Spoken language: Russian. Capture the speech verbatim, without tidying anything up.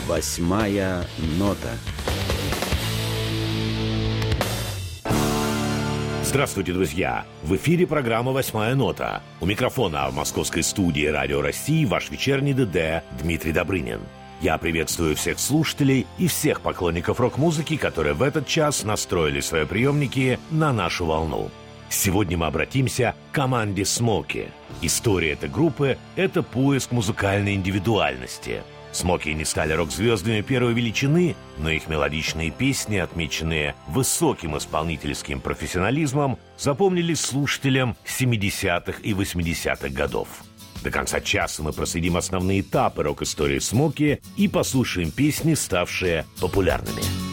Восьмая нота. Здравствуйте, друзья! В эфире программа «Восьмая нота». У микрофона в московской студии «Радио России» ваш вечерний ДД Дмитрий Добрынин. Я приветствую всех слушателей и всех поклонников рок-музыки, которые в этот час настроили свои приемники на нашу волну. Сегодня мы обратимся к команде «Смоки». История этой группы – это поиск музыкальной индивидуальности. «Смоки» не стали рок-звездами первой величины, но их мелодичные песни, отмеченные высоким исполнительским профессионализмом, запомнились слушателям семидесятых и восьмидесятых годов. До конца часа мы проследим основные этапы рок-истории «Смоки» и послушаем песни, ставшие популярными.